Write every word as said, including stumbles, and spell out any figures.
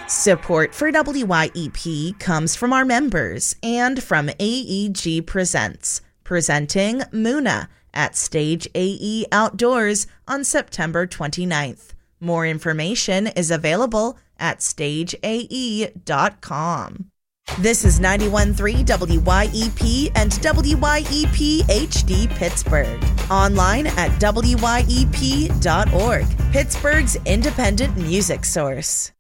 Support for W Y E P comes from our members and from A E G Presents, presenting Muna at Stage A E Outdoors on September twenty-ninth. More information is available at stage a e dot com. This is ninety-one point three W Y E P and W Y E P H D Pittsburgh. Online at W Y E P dot org, Pittsburgh's independent music source.